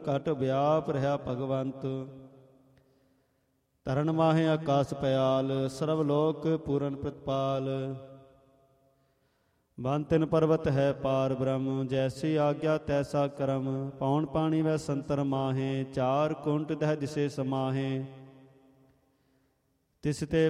ਘਟ ਵਿਆਪ ਰਹਾ ਭਗਵੰਤ। ਤਰਨ ਮਾਹੇ ਆਕਾਸ ਪਿਆਲ, ਸਰਬ ਲੋਕ ਪੂਰਨ ਪ੍ਰਤਪਾਲ। ਬਨ ਤਿਨ ਪਰਬਤ ਹੈ ਪਾਰ ਬ੍ਰਹਮ, ਜੈਸੀ ਆਗਿਆ ਤੈਸਾ ਕਰਮ। ਪੌਣ ਪਾਣੀ ਵੈ ਸੰਤਰ ਮਾਹੇ, ਚਾਰ ਕੁੰਟ ਦਹ ਦਿਸੇ ਸਮਾਹੇ। ਤਿਸ ਤੇ